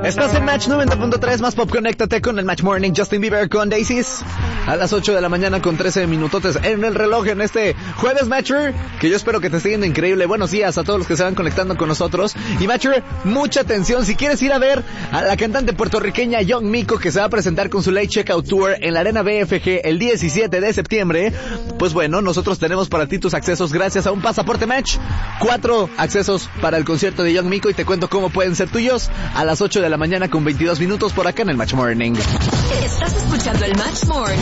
Estás en Match 90.3, más pop, conéctate con el Match Morning. Justin Bieber con Daisies a las 8 de la mañana con 13 minutotes en el reloj en este jueves, Matcher, que yo espero que te esté yendo increíble. Buenos días a todos los que se van conectando con nosotros. Y Matcher, mucha atención, si quieres ir a ver a la cantante puertorriqueña Young Miko, que se va a presentar con su Late Checkout Tour en la Arena BFG el 17 de septiembre, pues bueno, nosotros tenemos para ti tus accesos gracias a un pasaporte Match. 4 accesos para el concierto de Young Miko y te cuento cómo pueden ser tuyos a las 8 de la mañana con 22 minutos por acá en el Match Morning. Estás escuchando el Match Morning.